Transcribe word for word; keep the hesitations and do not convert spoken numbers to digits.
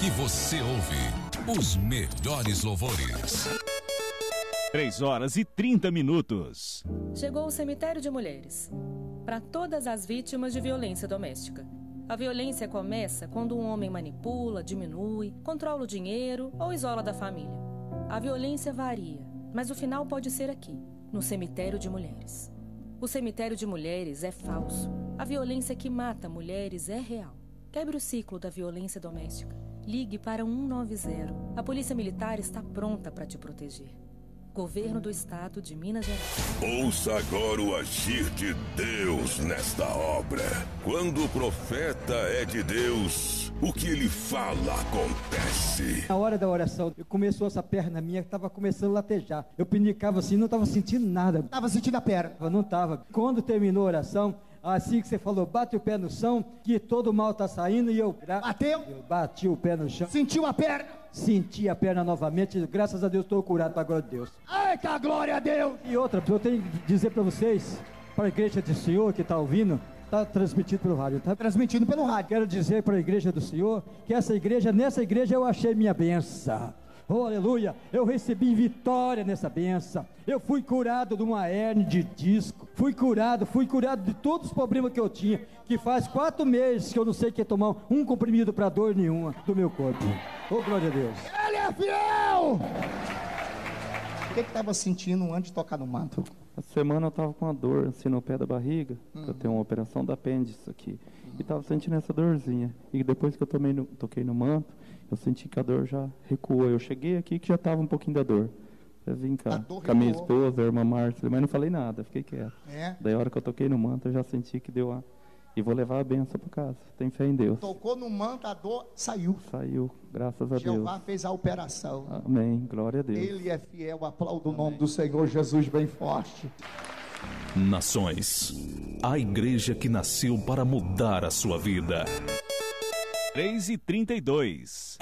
que você ouve os melhores louvores. três horas e trinta minutos. Chegou o cemitério de mulheres. Para todas as vítimas de violência doméstica. A violência começa quando um homem manipula, diminui, controla o dinheiro ou isola da família. A violência varia, mas o final pode ser aqui, no cemitério de mulheres. O cemitério de mulheres é falso. A violência que mata mulheres é real. Quebre o ciclo da violência doméstica. Ligue para um nove zero. A Polícia Militar está pronta para te proteger. Governo do Estado de Minas Gerais. Ouça agora o agir de Deus nesta obra. Quando o profeta é de Deus, o que ele fala acontece. Na hora da oração, começou essa perna minha que estava começando a latejar. Eu pinicava assim, não estava sentindo nada. Estava sentindo a perna? Eu não estava. Quando terminou a oração, assim que você falou, bate o pé no chão, que todo mal está saindo, e eu... Bateu? Eu bati o pé no chão. Sentiu a perna? Senti a perna novamente, graças a Deus estou curado, para a glória de Deus. Eita, glória a Deus! E outra, eu tenho que dizer para vocês, para a igreja do Senhor que está ouvindo, está transmitido pelo rádio, tá? Transmitido pelo rádio. Quero dizer para a igreja do Senhor, que essa igreja, nessa igreja eu achei minha benção. Oh, aleluia, eu recebi vitória nessa benção. Eu fui curado de uma hérnia de disco. Fui curado, fui curado de todos os problemas que eu tinha. Que faz quatro meses que eu não sei que tomar um comprimido para dor nenhuma do meu corpo. Oh, glória a Deus. Ele é fiel! O que estava sentindo antes de tocar no manto? Essa semana eu estava com uma dor assim no pé da barriga. Hum. Eu tenho uma operação da apêndice aqui. Hum. E estava sentindo essa dorzinha. E depois que eu tomei no, toquei no manto, eu senti que a dor já recuou. Eu cheguei aqui que já estava um pouquinho da dor. Eu vim cá com a minha esposa, a irmã Márcia, mas não falei nada, fiquei quieto. É? Daí a hora que eu toquei no manto, eu já senti que deu a... E vou levar a benção para casa. Tem fé em Deus. Tocou no manto, a dor saiu. Saiu, graças a Deus. Jeová fez a operação. Amém, glória a Deus. Ele é fiel, aplauda o nome do Senhor Jesus bem forte. Nações, a igreja que nasceu para mudar a sua vida. três e trinta e dois.